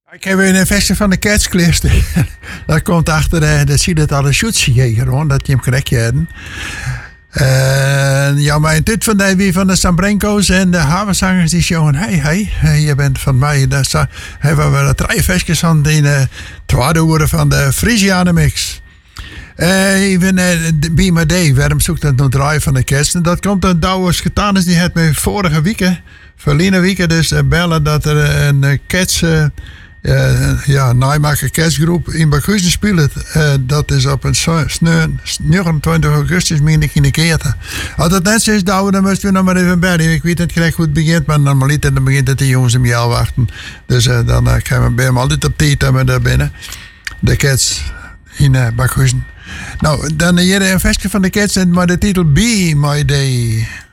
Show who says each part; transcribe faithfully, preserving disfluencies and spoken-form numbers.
Speaker 1: Ik heb een versie van de Cats Dat komt achter de, dat zie je het al een shootsjeger hoor, dat je hem correct hebben. Uh, ja, maar dit van de, wie van de Sambrenko's en de havenzangers die jongen, hey, hey, je bent van mij. Daar hebben we drie versjes van de uh, tweede uur van de Frisiane mix. Uh, even uh, Be My Day, waarom zoekt dat nog draai van de Cats? En dat komt een Douwers Getanis, die had me vorige week, verleden week, dus uh, bellen dat er een uh, Cats... Uh, Uh, ja, Nijmaker Kerstgroep in Bakuzen speelt. Uh, dat is op een negenentwintig augustus, meen ik in de keerte. Als dat net zo is, dan moeten we nog maar even bij. Ik weet niet gelijk hoe het begint, maar normaliter dan begint het de jongens om jou wachten. Dus uh, dan uh, gaan we bij hem altijd op tijd met daar binnen. De Cats in uh, Bakuzen. Nou, dan hier een versje van de Cats en maar de titel Be My Day.